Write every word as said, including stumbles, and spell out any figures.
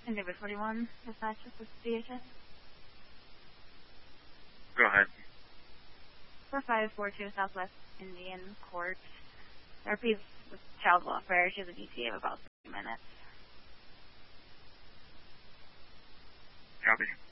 Neighbor forty-one, dispatch, this is D H S. Go ahead. four five four two Southwest Indian Court. Therapy with child welfare. She has an E T A of about thirty minutes. Copy.